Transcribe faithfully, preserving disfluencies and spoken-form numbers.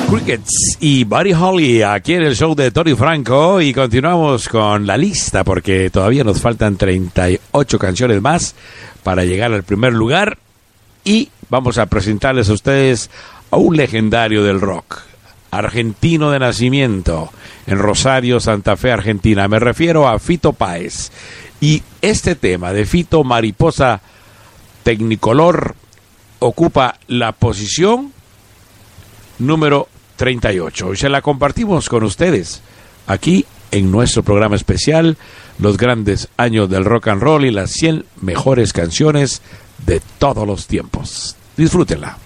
Crickets y Buddy Holly aquí en el show de Tony Franco, y continuamos con la lista porque todavía nos faltan treinta y ocho canciones más para llegar al primer lugar, y vamos a presentarles a ustedes a un legendario del rock, argentino de nacimiento, en Rosario, Santa Fe, Argentina. Me refiero a Fito Páez, y este tema de Fito, Mariposa Tecnicolor, ocupa la posición número treinta y ocho, y se la compartimos con ustedes aquí en nuestro programa especial, los grandes años del rock and roll y las cien mejores canciones de todos los tiempos. Disfrútenla.